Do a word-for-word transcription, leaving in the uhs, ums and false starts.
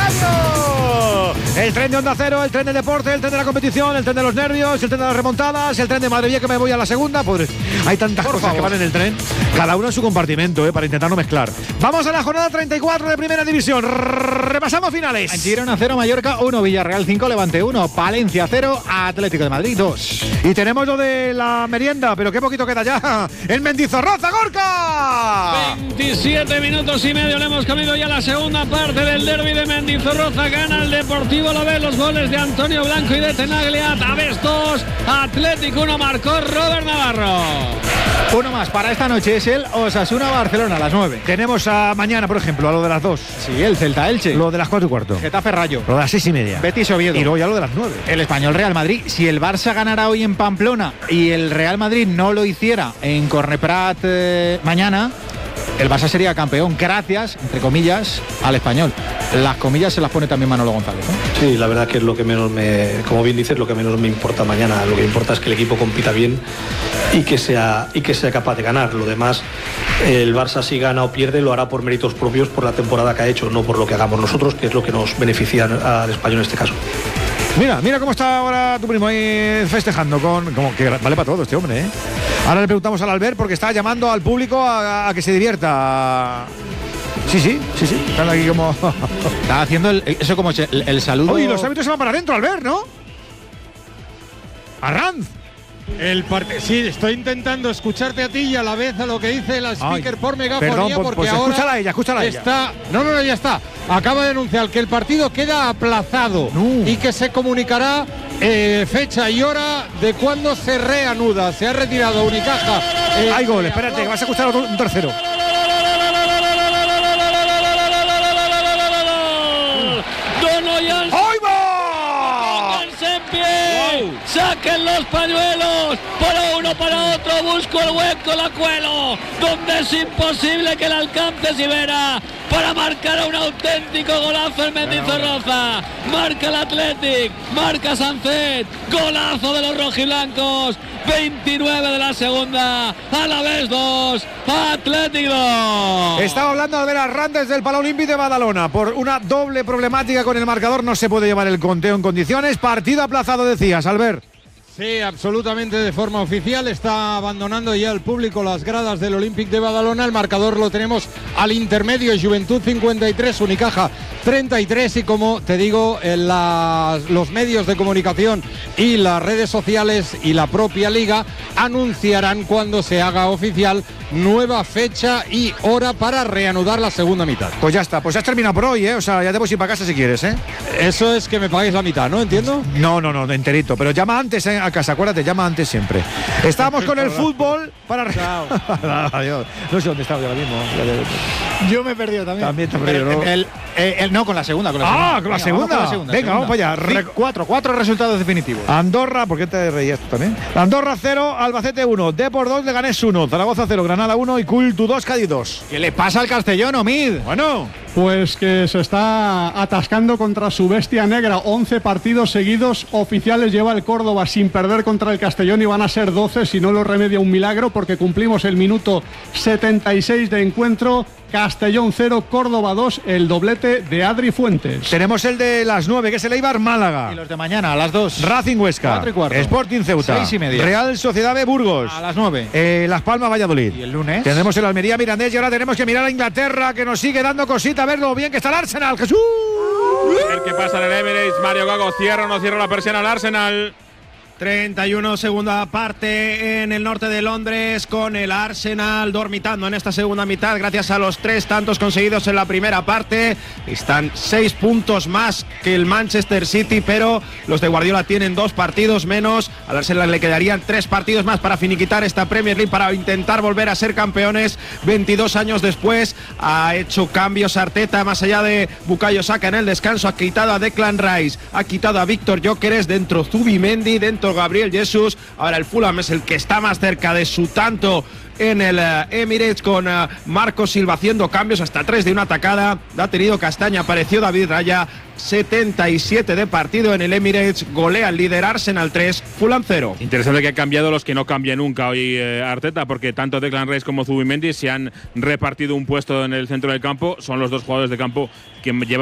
radio. El tren de Onda Cero, el tren de deporte, el tren de la competición, el tren de los nervios, el tren de las remontadas, el tren de madre mía que me voy a la segunda. Pues hay tantas Por cosas favor. que van en el tren, cada uno en su compartimento, eh, para intentar no mezclar. Vamos a la jornada treinta y cuatro de Primera División. Repasamos finales. Girona cero, Mallorca uno, Villarreal cinco, Levante uno, Palencia cero, Atlético de Madrid dos. Y tenemos lo de la merienda, pero qué poquito queda ya. El Mendizorroza, Gorka. veintisiete minutos y medio le hemos comido ya la segunda parte del derbi de Mendizorroza. Gana el Deportivo Alavés, los goles de Antonio Blanco y de Tenaglia. Alavés dos, Atlético uno, marcó Robert Navarro. Uno más para esta noche es el Osasuna-Barcelona a las nueve. Tenemos a mañana, por ejemplo, a lo de las dos. Sí, el Celta-Elche. Lo de las cuatro y cuarto. Getafe-Rayo. Lo de las seis y media. Betis-Oviedo. Y luego ya lo de las nueve. El Español-Real Madrid. Si el Barça ganara hoy en Pamplona y el Real Madrid no lo hiciera en Corneprat eh, mañana, el Barça sería campeón gracias, entre comillas, al Español. Las comillas se las pone también Manolo González, ¿eh? Sí, la verdad que es lo que menos me, como bien dices, lo que menos me importa mañana. Lo que importa es que el equipo compita bien y que sea, y que sea capaz de ganar. Lo demás, el Barça si gana o pierde lo hará por méritos propios, por la temporada que ha hecho, no por lo que hagamos nosotros, que es lo que nos beneficia al Español en este caso. Mira, mira cómo está ahora tu primo ahí festejando con, como que vale para todo este hombre, ¿eh? Ahora le preguntamos al Albert porque está llamando al público a, a que se divierta. Sí, sí, sí, sí. Están aquí como. Está haciendo el, eso como el, el saludo. Uy, los árbitros se van para adentro, Albert, ¿no? Arranz. El parte... Sí, estoy intentando escucharte a ti y a la vez a lo que dice la speaker Ay, por megafonía, perdón, porque pues ahora escúchala a ella, escúchala a ella. está. No, no, no, ya está. Acaba de anunciar que el partido queda aplazado no. y que se comunicará eh, fecha y hora de cuándo se reanuda. Se ha retirado Unicaja. Eh, Hay gol, espérate, que vas a escuchar un tercero. Saquen los pañuelos, para uno, para otro, busco el hueco, la cuelo, donde es imposible que el alcance Sivera, para marcar a un auténtico golazo el Mendizorroza, marca el Athletic, marca Sancet, golazo de los rojiblancos, veintinueve de la segunda, Alavés dos, Athletic dos. Estaba hablando de las Randes del Palau Olímpic de Badalona, por una doble problemática con el marcador, no se puede llevar el conteo en condiciones, partido aplazado decías, Albert. Sí, absolutamente de forma oficial. Está abandonando ya el público las gradas del Olímpic de Badalona. El marcador lo tenemos al intermedio. Juventud cincuenta y tres, Unicaja treinta y tres. Y como te digo, en las, los medios de comunicación y las redes sociales y la propia liga anunciarán cuando se haga oficial nueva fecha y hora para reanudar la segunda mitad. Pues ya está, pues ya has terminado por hoy, ¿eh? O sea, ya te puedes ir para casa si quieres, ¿eh? Eso es que me paguéis la mitad, ¿no? ¿Entiendo? No, no, no, enterito. Pero llama antes, ¿eh? A casa, acuérdate, llama antes siempre. Estábamos con el fútbol para. Chao. Adiós. No sé dónde estaba yo ahora mismo. Yo me he perdido también. También te he perdido, ¿no? El, el, el, no, con la segunda. Con la ah, segunda. con la, Venga, segunda. Vamos con la segunda. Venga, segunda. vamos para allá. Re cuatro, cuatro resultados definitivos. Andorra, ¿por qué te reías tú también? Andorra cero, Albacete uno, Depor dos, Leganés uno, Zaragoza cero, Granada uno y Cultu dos, Cádiz dos. ¿Qué le pasa al Castellón, Omid? Bueno. Pues que se está atascando contra su bestia negra. once partidos seguidos oficiales lleva el Córdoba sin perder contra el Castellón y van a ser doce si no lo remedia un milagro, porque cumplimos el minuto setenta y seis de encuentro. Castellón cero, Córdoba dos, el doblete de Adri Fuentes. Tenemos el de las nueve, que es el Eibar Málaga. Y los de mañana, a las dos. Racing Huesca. cuatro y cuarto. Sporting Ceuta. seis y media. Real Sociedad de Burgos. A las nueve. Eh, Las Palmas Valladolid. Y el lunes. Tenemos el Almería Mirandés y ahora tenemos que mirar a Inglaterra, que nos sigue dando cosita, a ver lo bien que está el Arsenal. Jesús. A ver qué pasa en el Emirates. Mario Gago cierra o no cierra la persiana al Arsenal. treinta y uno, segunda parte en el norte de Londres, con el Arsenal dormitando en esta segunda mitad gracias a los tres tantos conseguidos en la primera parte. Están seis puntos más que el Manchester City, pero los de Guardiola tienen dos partidos menos. Al Arsenal le quedarían tres partidos más para finiquitar esta Premier League, para intentar volver a ser campeones veintidós años después. Ha hecho cambios Arteta, más allá de Bukayo Saka en el descanso, ha quitado a Declan Rice, ha quitado a Víctor Gyökeres, dentro Zubimendi, dentro Gabriel Jesús. Ahora el Fulham es el que está más cerca de su tanto en el uh, Emirates, con uh, Marco Silva haciendo cambios, hasta tres de una atacada. Ha tenido Castaña, apareció David Raya. setenta y siete de partido en el Emirates, golea el líder Arsenal tres, Fulham cero. Interesante que ha cambiado los que no cambia nunca hoy eh, Arteta, porque tanto Declan Rice como Zubimendi se han repartido un puesto en el centro del campo. Son los dos jugadores de campo que llevan